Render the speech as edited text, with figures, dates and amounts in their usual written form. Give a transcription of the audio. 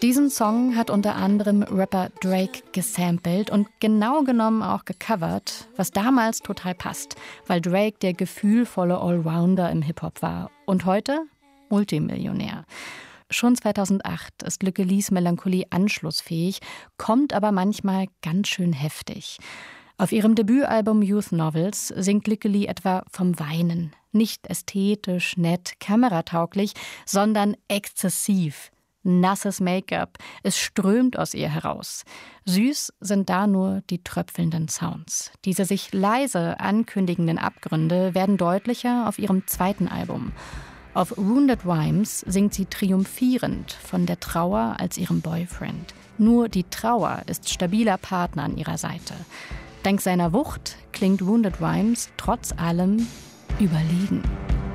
Diesen Song hat unter anderem Rapper Drake gesampelt und genau genommen auch gecovert, was damals total passt, weil Drake der gefühlvolle Allrounder im Hip-Hop war. Und heute Multimillionär. Schon 2008 ist Lücke Lies Melancholie anschlussfähig, kommt aber manchmal ganz schön heftig. Auf ihrem Debütalbum Youth Novels singt Lücke Lee etwa vom Weinen. Nicht ästhetisch, nett, kameratauglich, sondern exzessiv. Nasses Make-up, es strömt aus ihr heraus. Süß sind da nur die tröpfelnden Sounds. Diese sich leise ankündigenden Abgründe werden deutlicher auf ihrem zweiten Album. Auf Wounded Rhymes singt sie triumphierend von der Trauer als ihrem Boyfriend. Nur die Trauer ist stabiler Partner an ihrer Seite. Dank seiner Wucht klingt Wounded Rhymes trotz allem überlegen.